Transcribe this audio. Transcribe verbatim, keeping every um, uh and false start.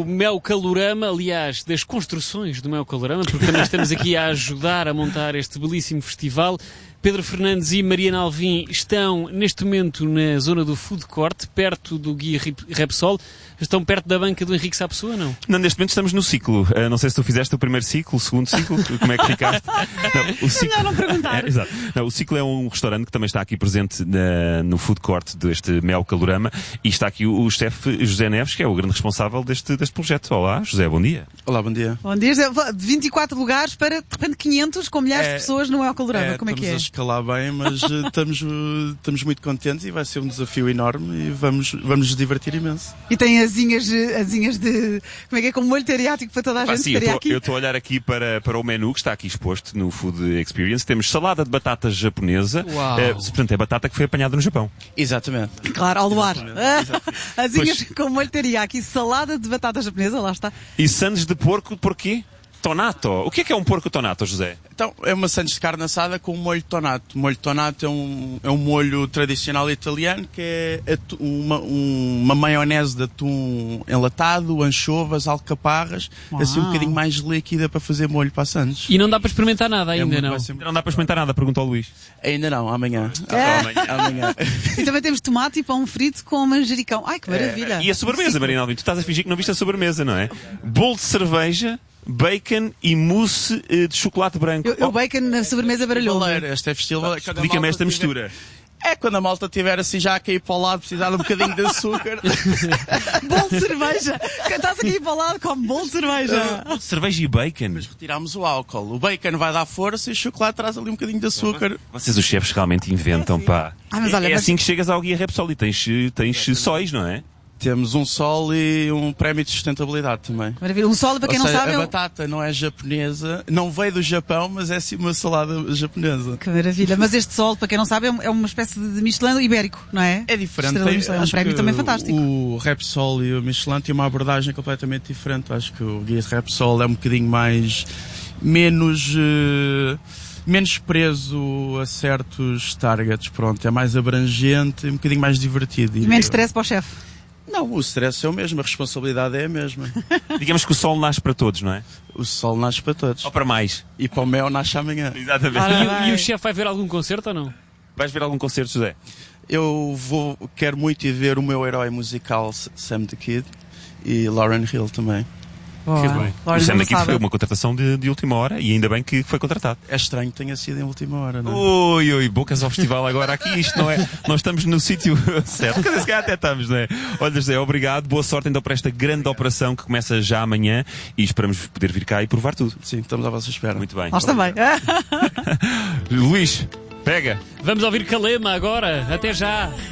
Mel Calorama, aliás, das construções do Mel Calorama, porque também estamos aqui a ajudar a montar este belíssimo festival. Pedro Fernandes e Mariana Alvim estão neste momento na zona do Food Court, perto do Guia Repsol. Estão perto da banca do Henrique Sapessoa, não? Não, neste momento estamos no ciclo. Uh, não sei se tu fizeste o primeiro ciclo, o segundo ciclo, como é que ficaste? Não, o ciclo... não perguntar. É, exato. Não, o ciclo é um restaurante que também está aqui presente na, no Food Court deste Mel Calorama e está aqui o, o chefe José Neves, que é o grande responsável deste, deste projeto. Olá, José, bom dia. Olá, bom dia. Bom dia, José. vinte e quatro lugares para, de repente, quinhentos com milhares é, de pessoas no Mel Calorama. É, como é que é? Estamos a escalar bem, mas uh, estamos, uh, estamos muito contentes e vai ser um desafio enorme e vamos, vamos nos divertir imenso. E tem asinhas, asinhas de... Como é que é? Com molho teriyaki para toda a Pá, gente? sim, eu estou a olhar aqui para, para o menu que está aqui exposto no Food Experience. Temos salada de batata japonesa. Uau. Uh, portanto, é batata que foi apanhada no Japão. Exatamente. Claro, ao luar. Asinhas Pois. com molho teriyaki, salada de batata japonesa, lá está. E sandes de porco, porquê? Tonato. O que é que é um porco tonato, José? Então, é uma sandes de carne assada com molho tonato. O molho tonato é um, é um molho tradicional italiano que é atu, uma, um, uma maionese de atum enlatado, anchovas, alcaparras, Uau. assim um bocadinho mais líquida para fazer molho para sandes. E não dá para experimentar nada ainda, muito- não? vai ser- Não dá para experimentar nada, pergunta ao Luís. Ainda não, amanhã. É. Amanhã. amanhã. E também temos tomate e pão frito com manjericão. Ai, que maravilha. E a sobremesa, Mariana Alvim? Tu estás a fingir que não viste a sobremesa, não é? Bolo de cerveja, bacon e mousse eh, de chocolate branco. Eu, eu bacon na sobremesa baralhou. Baleiro, este é estilo. quando a Explica-me malta esta tiver- mistura. É quando a malta estiver assim já a cair para o lado, precisar de um bocadinho de açúcar. Bolo de cerveja. Estás aqui para o lado com bolo de cerveja. Bolo de cerveja e bacon. Retiramos o álcool. O bacon vai dar força e o chocolate traz ali um bocadinho de açúcar. Vocês os chefes realmente inventam, pá. Ah, mas olha, é mas- assim que chegas ao Guia Repsol e tens, tens sóis, não é? Temos um sol e um prémio de sustentabilidade também. Maravilha. Um solo, para quem Ou não seja, sabe, a é o... batata não é japonesa, não veio do Japão, mas é sim uma salada japonesa. Que maravilha. Mas este solo, para quem não sabe, é um- é uma espécie de Michelin ibérico, não é? É diferente. Estrela Tem- Michelin. É um acho prémio que também fantástico. O Repsol e o Michelin têm uma abordagem completamente diferente. Acho que o Guia Repsol é um bocadinho mais... menos... eh, menos preso a certos targets, pronto. É mais abrangente e um bocadinho mais divertido. E menos stress para o chefe. Não, o stress é o mesmo, a responsabilidade é a mesma. Digamos que o sol nasce para todos, não é? O sol nasce para todos. Ou para mais. E para o mel nasce amanhã. Exatamente. Ora, E, o- vai. e o chefe vai ver algum concerto ou não? Vais ver algum concerto, José? Eu vou, quero muito ir ver o meu herói musical Sam the Kid e Lauryn Hill também. Boa. bem. Laura O Sam não aqui sabe. foi uma contratação de, de última hora e ainda bem que foi contratado. É estranho que tenha sido em última hora, não é? Ui, ui, bocas ao festival agora aqui, isto não é, nós estamos no sítio certo, quer dizer, se calhar até estamos, não é? Olha, José, obrigado, boa sorte então para esta grande operação que começa já amanhã e esperamos poder vir cá e provar tudo. Sim, estamos à vossa espera. Muito bem. Nós também. Luís, pega! Vamos ouvir Calema agora. Até já.